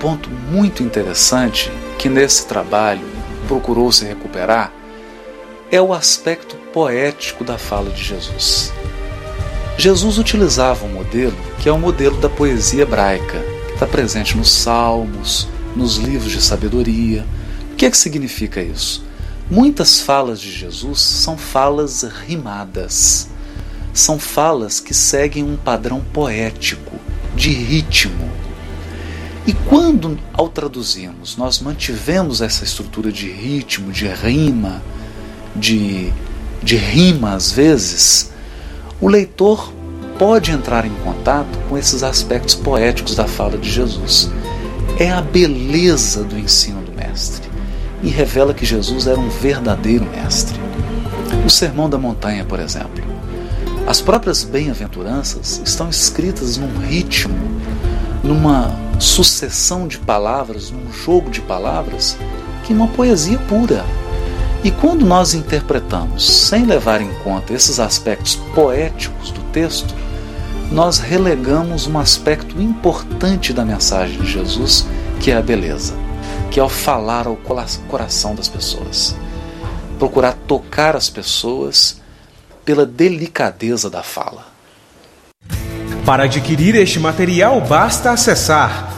ponto muito interessante que nesse trabalho procurou se recuperar é o aspecto poético da fala de Jesus. Jesus utilizava um modelo que é o modelo da poesia hebraica, que está presente nos Salmos, nos livros de sabedoria. O que significa isso? Muitas falas de Jesus são falas rimadas, são falas que seguem um padrão poético, de ritmo. E quando, ao traduzirmos, nós mantivemos essa estrutura de ritmo, de rima, de rima às vezes, o leitor pode entrar em contato com esses aspectos poéticos da fala de Jesus. É a beleza do ensino do Mestre e revela que Jesus era um verdadeiro mestre. O Sermão da Montanha, por exemplo. As próprias bem-aventuranças estão escritas num ritmo, numa sucessão de palavras, num jogo de palavras, que é uma poesia pura. E quando nós interpretamos sem levar em conta esses aspectos poéticos do texto, nós relegamos um aspecto importante da mensagem de Jesus, que é a beleza, que é o falar ao coração das pessoas, procurar tocar as pessoas pela delicadeza da fala. Para adquirir este material, basta acessar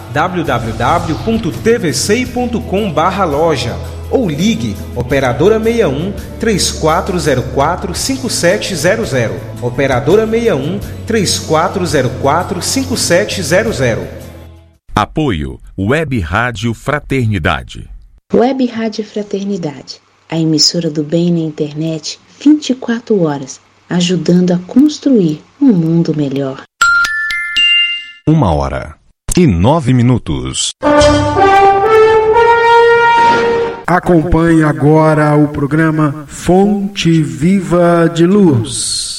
www.tvci.com/loja ou ligue Operadora 61 3404 5700. Operadora 61 3404 5700. Apoio Web Rádio Fraternidade. Web Rádio Fraternidade, a emissora do bem na internet 24 horas, ajudando a construir um mundo melhor. 1h09. Acompanhe agora o programa Fonte Viva de Luz.